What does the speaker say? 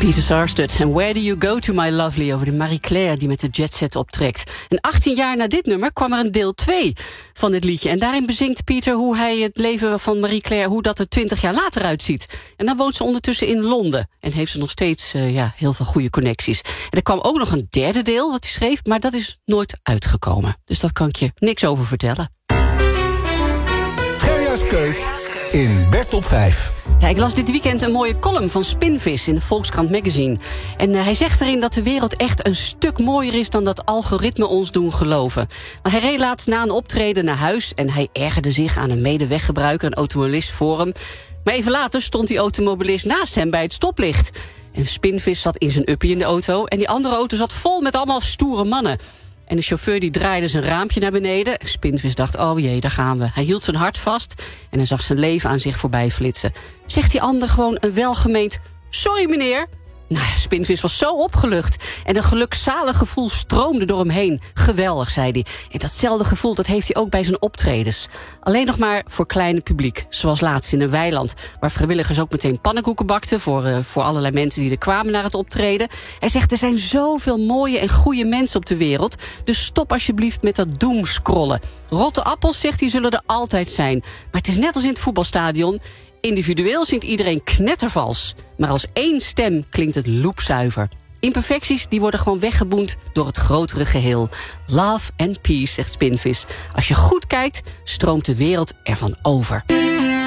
Peter Sarsted en Where Do You Go To My Lovely over de Marie Claire die met de Jetset optrekt. En 18 jaar na dit nummer kwam er een deel 2 van dit liedje. En daarin bezingt Peter hoe hij het leven van Marie Claire, hoe dat er 20 jaar later uitziet. En dan woont ze ondertussen in Londen en heeft ze nog steeds heel veel goede connecties. En er kwam ook nog een derde deel wat hij schreef, maar dat is nooit uitgekomen. Dus dat kan ik je niks over vertellen. Gerja's Keus in Bert op 5. Ja, ik las dit weekend een mooie column van Spinvis in de Volkskrant Magazine. En hij zegt erin dat de wereld echt een stuk mooier is dan dat algoritme ons doen geloven. Maar hij reed laatst na een optreden naar huis en hij ergerde zich aan een medeweggebruiker, een automobilist voor hem. Maar even later stond die automobilist naast hem bij het stoplicht. En Spinvis zat in zijn uppie in de auto en die andere auto zat vol met allemaal stoere mannen. En de chauffeur die draaide zijn raampje naar beneden. Spinvis dacht, oh jee, daar gaan we. Hij hield zijn hart vast en hij zag zijn leven aan zich voorbij flitsen. Zegt die ander gewoon een welgemeend, sorry meneer. Nou ja, Spinvis was zo opgelucht. En een gelukzalig gevoel stroomde door hem heen. Geweldig, zei hij. En datzelfde gevoel dat heeft hij ook bij zijn optredens. Alleen nog maar voor kleine publiek. Zoals laatst in een weiland. Waar vrijwilligers ook meteen pannenkoeken bakten. Voor allerlei mensen die er kwamen naar het optreden. Hij zegt, er zijn zoveel mooie en goede mensen op de wereld. Dus stop alsjeblieft met dat doomscrollen. Rotte appels, zegt hij, zullen er altijd zijn. Maar het is net als in het voetbalstadion. Individueel zingt iedereen knettervals. Maar als één stem klinkt het loepzuiver. Imperfecties die worden gewoon weggeboend door het grotere geheel. Love and peace, zegt Spinvis. Als je goed kijkt, stroomt de wereld ervan over.